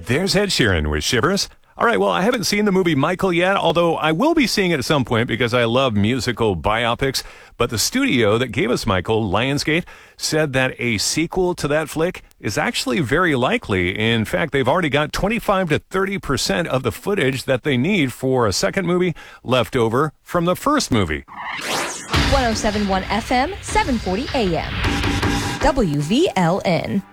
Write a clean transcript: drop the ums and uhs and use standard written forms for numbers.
There's Ed Sheeran with Shivers. All right, well, I haven't seen the movie Michael yet, although I will be seeing it at some point because I love musical biopics. But the studio that gave us Michael, Lionsgate, said that a sequel to that flick is actually very likely. In fact, they've already got 25 to 30% of the footage that they need for a second movie left over from the first movie. 107.1 FM, 740 AM. WVLN.